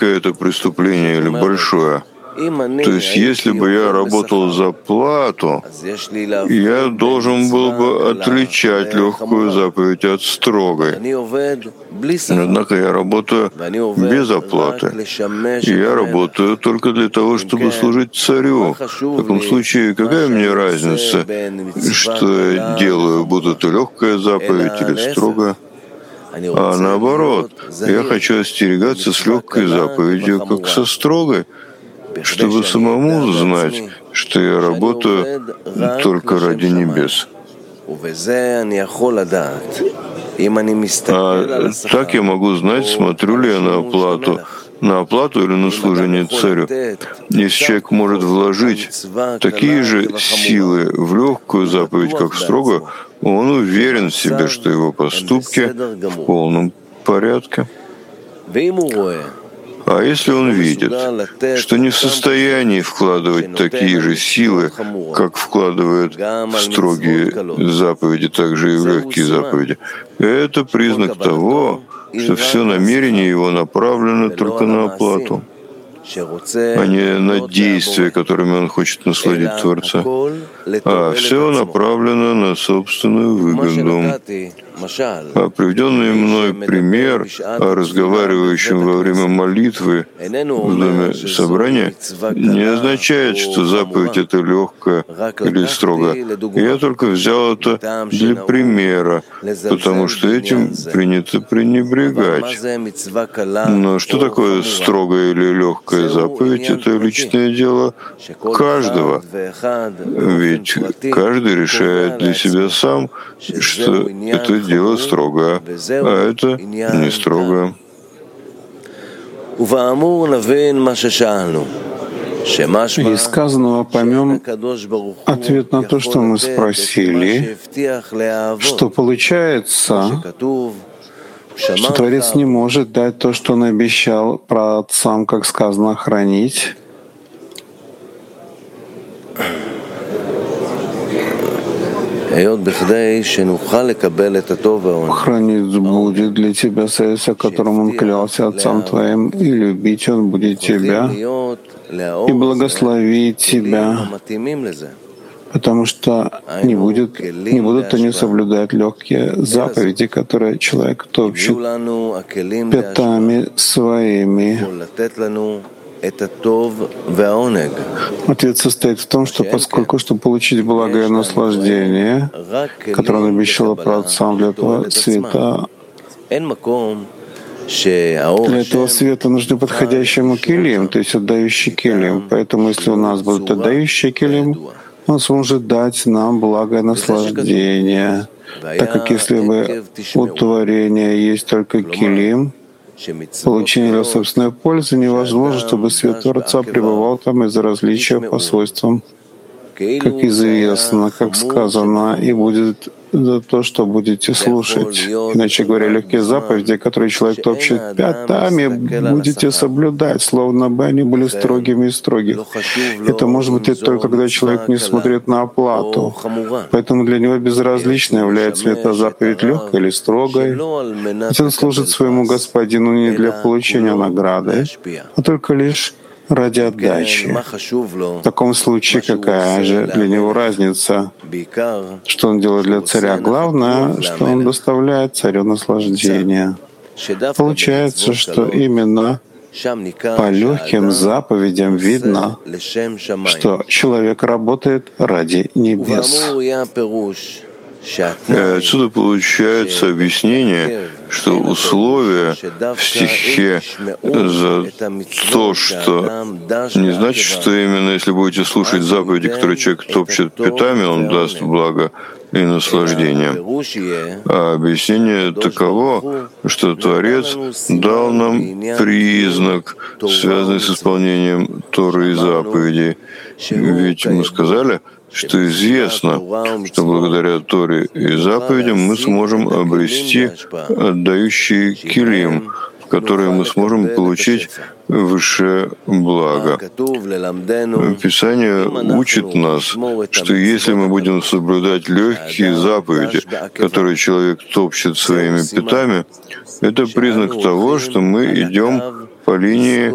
маленькое это преступление или большое? То есть, если бы я работал за плату, я должен был бы отличать легкую заповедь от строгой. Однако я работаю без оплаты. И я работаю только для того, чтобы служить царю. В таком случае, какая мне разница, что я делаю, будут это легкая заповедь или строгая? А наоборот, я хочу остерегаться с легкой заповедью, как со строгой, чтобы самому знать, что я работаю только ради небес. А так я могу знать, смотрю ли я на оплату или на служение царю. Если человек может вложить такие же силы в легкую заповедь, как в строгую, он уверен в себе, что его поступки в полном порядке. А если он видит, что не в состоянии вкладывать такие же силы, как вкладывает в строгие заповеди, так же и в легкие заповеди, это признак того, что все намерение его направлено только на оплату, а не на действия, которыми он хочет насладить Творца, а все направлено на собственную выгоду. А приведенный мной пример о разговаривающем во время молитвы в доме собрания не означает, что заповедь это легкая или строгая. Я только взял это для примера, потому что этим принято пренебрегать. Но что такое строгая или легкая заповедь? Это личное дело каждого. Ведь каждый решает для себя сам, что это дело строгое, а это не строгое. Из сказанного поймем ответ на то, что мы спросили, что получается, что Творец не может дать то, что он обещал праотцам, как сказано, хранить. Хранить будет для тебя союз, о котором он клялся отцам твоим, и любить он будет тебя, и благословить тебя, потому что не будут они соблюдать легкие заповеди, которые человек топчет пятами своими. Ответ состоит в том, что поскольку, чтобы получить благо и наслаждение, которое он обещал праотцам для этого света, для этого света нужны подходящие килим, то есть отдающие килим. Поэтому, если у нас будут отдающие килим, он сможет дать нам благо и наслаждение. Так как если бы у творения есть только килим, получение для собственной пользы, невозможно, чтобы свет Творца пребывал там из-за различия по свойствам, как известно, как сказано, и будет за то, что будете слушать. Иначе говоря, легкие заповеди, которые человек топчет пятами, будете соблюдать, словно бы они были строгими и строгими. Это может быть только когда человек не смотрит на оплату. Поэтому для него безразлично, является ли эта заповедь легкой или строгой. Ведь он служит своему господину не для получения награды, а только лишь ради отдачи. В таком случае какая же для него разница, что он делает для царя? Главное, что он доставляет царю наслаждение. Получается, что именно по легким заповедям видно, что человек работает ради небес. Отсюда получается объяснение, что условие в стихе за то, что не значит, что именно если будете слушать заповеди, которые человек топчет пятами, он даст благо и наслаждение. А объяснение таково, что Творец дал нам признак, связанный с исполнением Торы и заповедей. Ведь мы сказали, что известно, что благодаря Торе и заповедям мы сможем обрести отдающий килим, в которые мы сможем получить высшее благо. Писание учит нас, что если мы будем соблюдать легкие заповеди, которые человек топчет своими пятами, это признак того, что мы идем по линии